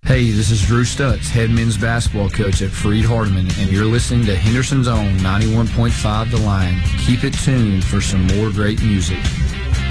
Hey, this is Drew Stutz, head men's basketball coach at Freed Hardeman, and you're listening to Henderson's Own 91.5 The Lion. Keep it tuned for some more great music.